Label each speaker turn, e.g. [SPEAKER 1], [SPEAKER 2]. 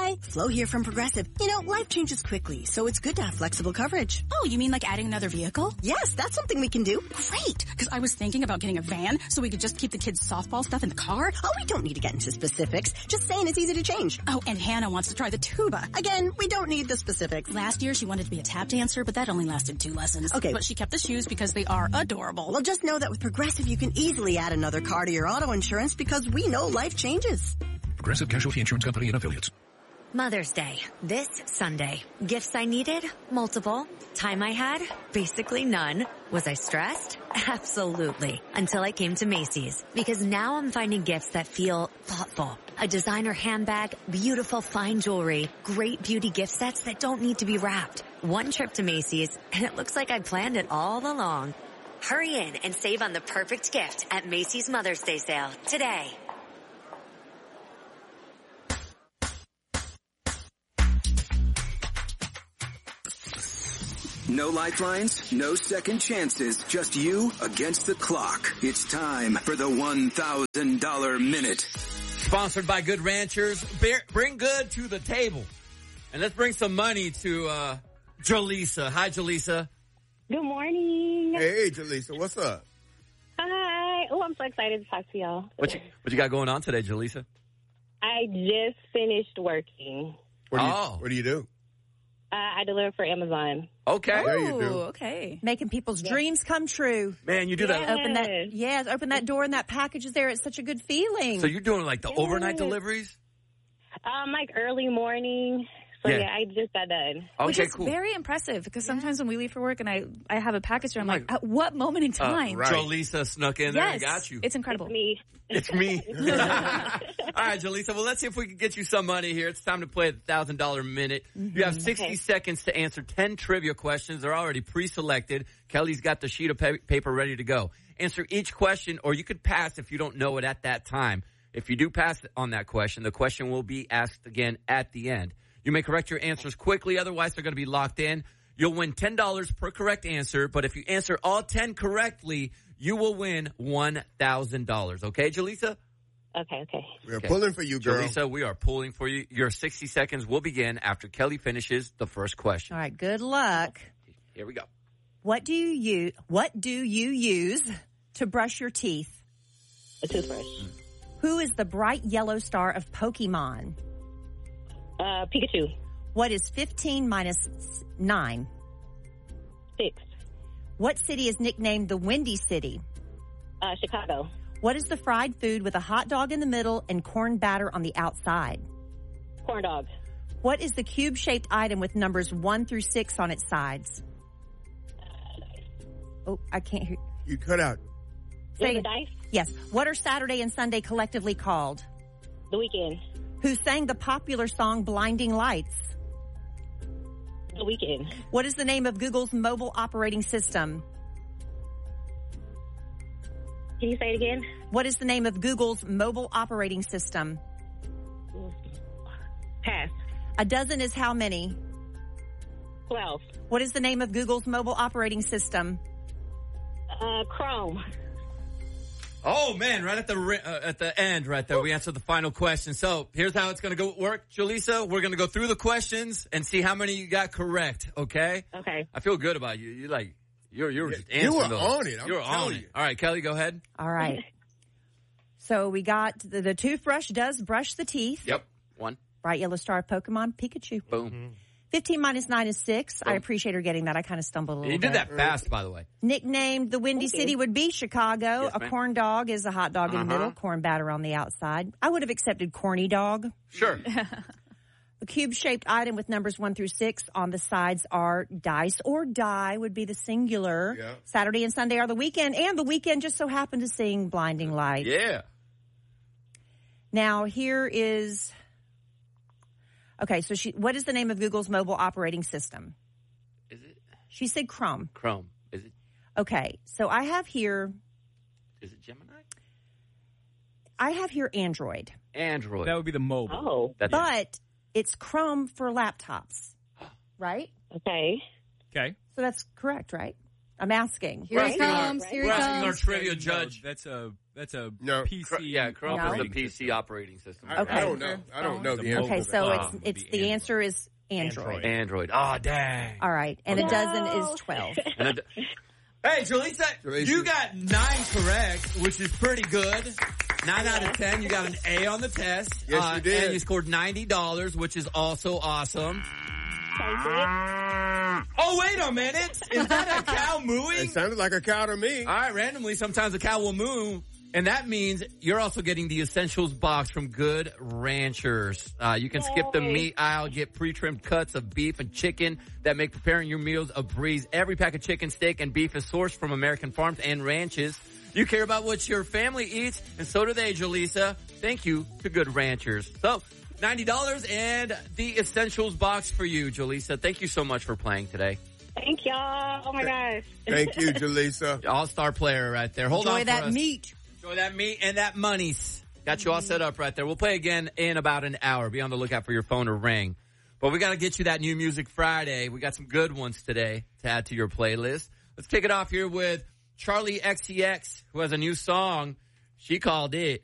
[SPEAKER 1] Hi. Flo here from Progressive. You know, life changes quickly, so it's good to have flexible coverage.
[SPEAKER 2] Oh, you mean like adding another vehicle?
[SPEAKER 1] Yes, that's something we can do.
[SPEAKER 2] Great, because I was thinking about getting a van so we could just keep the kids' softball stuff in the car.
[SPEAKER 1] Oh, we don't need to get into specifics. Just saying it's easy to change.
[SPEAKER 2] Oh, and Hannah wants to try the tuba.
[SPEAKER 1] Again, we don't need the specifics.
[SPEAKER 2] Last year she wanted to be a tap dancer, but that only lasted 2 lessons.
[SPEAKER 1] Okay.
[SPEAKER 2] But she kept the shoes because they are adorable.
[SPEAKER 1] Well, just know that with Progressive you can easily add another car to your auto insurance because we know life changes.
[SPEAKER 3] Progressive Casualty Insurance Company and Affiliates.
[SPEAKER 4] Mother's Day, this Sunday. Gifts I needed? Multiple. Time I had? Basically none. Was I stressed? Absolutely. Until I came to Macy's. Because now I'm finding gifts that feel thoughtful. A designer handbag, beautiful fine jewelry, great beauty gift sets that don't need to be wrapped. One trip to Macy's, and it looks like I planned it all along. Hurry in and save on the perfect gift at Macy's Mother's Day sale today.
[SPEAKER 5] No lifelines, no second chances, just you against the clock. It's time for the $1,000 Minute.
[SPEAKER 6] Sponsored by Good Ranchers. Bring good to the table. And let's bring some money to Jaleesa. Hi, Jaleesa.
[SPEAKER 7] Good morning.
[SPEAKER 8] Hey, Jaleesa, what's up?
[SPEAKER 7] Hi. Oh, I'm so excited to talk to y'all.
[SPEAKER 6] What you got going on today, Jaleesa?
[SPEAKER 7] I just finished working.
[SPEAKER 8] What do you do?
[SPEAKER 7] I deliver for Amazon.
[SPEAKER 6] Okay.
[SPEAKER 8] There you do.
[SPEAKER 2] Okay.
[SPEAKER 9] Making people's dreams come true.
[SPEAKER 6] Man, you do that.
[SPEAKER 9] Open that door and that package is there. It's such a good feeling.
[SPEAKER 6] So you're doing like the overnight deliveries?
[SPEAKER 7] Like early morning. So yeah, I just got done.
[SPEAKER 6] Okay,
[SPEAKER 2] Which is
[SPEAKER 6] cool.
[SPEAKER 2] very impressive because sometimes when we leave for work and I have a package there, I'm like, at what moment in time?
[SPEAKER 8] Right.
[SPEAKER 6] Jaleesa snuck in there and
[SPEAKER 2] Yes.
[SPEAKER 6] got you.
[SPEAKER 2] It's incredible.
[SPEAKER 6] It's me. All right, Jaleesa. Well, let's see if we can get you some money here. It's time to play the $1,000 Minute. You have 60 seconds to answer 10 trivia questions. They're already pre-selected. Kelly's got the sheet of paper ready to go. Answer each question, or you could pass if you don't know it at that time. If you do pass on that question, the question will be asked again at the end. You may correct your answers quickly, otherwise they're going to be locked in. You'll win $10 per correct answer, but if you answer all 10 correctly, you will win $1,000. Okay, Jaleesa?
[SPEAKER 7] Okay.
[SPEAKER 8] We're pulling for you, girl.
[SPEAKER 6] Jaleesa, we are pulling for you. Your 60 seconds will begin after Kelly finishes the first question.
[SPEAKER 9] All right, good luck.
[SPEAKER 6] Here we go.
[SPEAKER 9] What do you use to brush your teeth?
[SPEAKER 7] A toothbrush.
[SPEAKER 9] Who is the bright yellow star of Pokemon?
[SPEAKER 7] Pikachu.
[SPEAKER 9] What is 15 minus 9?
[SPEAKER 7] 6.
[SPEAKER 9] What city is nicknamed the Windy City?
[SPEAKER 7] Chicago.
[SPEAKER 9] What is the fried food with a hot dog in the middle and corn batter on the outside?
[SPEAKER 7] Corn dog.
[SPEAKER 9] What is the cube-shaped item with numbers 1 through 6 on its sides? Oh, I can't hear.
[SPEAKER 8] You cut out.
[SPEAKER 9] Say
[SPEAKER 7] the dice.
[SPEAKER 9] Yes. What are Saturday and Sunday collectively called?
[SPEAKER 7] The weekend.
[SPEAKER 9] Who sang the popular song Blinding Lights?
[SPEAKER 7] The weekend.
[SPEAKER 9] What is the name of Google's mobile operating system?
[SPEAKER 7] Can you say it again?
[SPEAKER 9] What is the name of Google's mobile operating system?
[SPEAKER 7] Pass.
[SPEAKER 9] A dozen is how many?
[SPEAKER 7] 12.
[SPEAKER 9] What is the name of Google's mobile operating system?
[SPEAKER 7] Chrome.
[SPEAKER 6] Oh, man, right at the end right there, we answered the final question. So here's how it's going to work, Jaleesa. We're going to go through the questions and see how many you got correct, okay?
[SPEAKER 7] Okay.
[SPEAKER 6] I feel good about you. You're just answering
[SPEAKER 8] You were
[SPEAKER 6] those.
[SPEAKER 8] on it.
[SPEAKER 6] You're on it. All right, Kelly, go ahead.
[SPEAKER 9] All right. So we got the toothbrush does brush the teeth.
[SPEAKER 6] Yep. 1.
[SPEAKER 9] Bright yellow star of Pokemon, Pikachu.
[SPEAKER 6] Boom.
[SPEAKER 9] 15 minus 9 is 6. I appreciate her getting that. I kind of stumbled a little
[SPEAKER 6] You
[SPEAKER 9] bit.
[SPEAKER 6] did that fast, by the way.
[SPEAKER 9] Nicknamed the Windy City would be Chicago.
[SPEAKER 6] Yes,
[SPEAKER 9] a
[SPEAKER 6] ma'am.
[SPEAKER 9] corn dog is a hot dog in the middle, corn batter on the outside. I would have accepted corny dog.
[SPEAKER 6] Sure.
[SPEAKER 9] The cube-shaped item with numbers 1 through 6 on the sides are dice or die would be the singular.
[SPEAKER 8] Yeah.
[SPEAKER 9] Saturday and Sunday are the weekend, and the weekend just so happened to sing Blinding Lights.
[SPEAKER 6] Yeah.
[SPEAKER 9] Now, here is... Okay, so what is the name of Google's mobile operating system?
[SPEAKER 6] Is it?
[SPEAKER 9] She said Chrome.
[SPEAKER 6] Chrome. Is it?
[SPEAKER 9] Okay, so I have here
[SPEAKER 6] Gemini?
[SPEAKER 9] I have here Android.
[SPEAKER 6] Android.
[SPEAKER 10] That would be the mobile.
[SPEAKER 7] Oh.
[SPEAKER 9] But it's Chrome for laptops, right?
[SPEAKER 7] Okay.
[SPEAKER 10] Okay.
[SPEAKER 9] So that's correct, right? I'm asking.
[SPEAKER 2] Here he comes.
[SPEAKER 6] We're asking our trivia judge.
[SPEAKER 10] That's a That's a
[SPEAKER 8] No.
[SPEAKER 10] PC.
[SPEAKER 6] Chrome
[SPEAKER 9] No.
[SPEAKER 6] is the PC operating system.
[SPEAKER 9] Okay.
[SPEAKER 8] I don't know. I don't know the answer.
[SPEAKER 9] Okay,
[SPEAKER 8] to
[SPEAKER 9] so
[SPEAKER 8] that.
[SPEAKER 9] it's the answer is Android.
[SPEAKER 6] Android. Oh, dang.
[SPEAKER 9] All right, and a dozen is 12.
[SPEAKER 6] Hey, Jaleesa, you got 9 correct, which is pretty good. 9 out of 10. You got an A on the test.
[SPEAKER 8] Yes, you did.
[SPEAKER 6] And you scored $90, which is also awesome. Oh, wait a minute. Is that a cow mooing?
[SPEAKER 8] It sounded like a cow to me.
[SPEAKER 6] All right, randomly, sometimes a cow will moo. And that means you're also getting the Essentials box from Good Ranchers. You can skip the meat aisle, get pre-trimmed cuts of beef and chicken that make preparing your meals a breeze. Every pack of chicken, steak, and beef is sourced from American farms and ranches. You care about what your family eats, and so do they, Jaleesa. Thank you to Good Ranchers. So, $90 and the Essentials box for you, Jaleesa. Thank you so much for playing today.
[SPEAKER 7] Thank y'all. Oh, my gosh.
[SPEAKER 8] Thank you, Jaleesa.
[SPEAKER 6] All-star player right there. Hold
[SPEAKER 9] Enjoy
[SPEAKER 6] on
[SPEAKER 9] that
[SPEAKER 6] for us.
[SPEAKER 9] meat.
[SPEAKER 6] Enjoy that meat and that monies. Got you all set up right there. We'll play again in about an hour. Be on the lookout for your phone to ring. But we got to get you that new Music Friday. We got some good ones today to add to your playlist. Let's kick it off here with Charlie XCX, who has a new song. She called it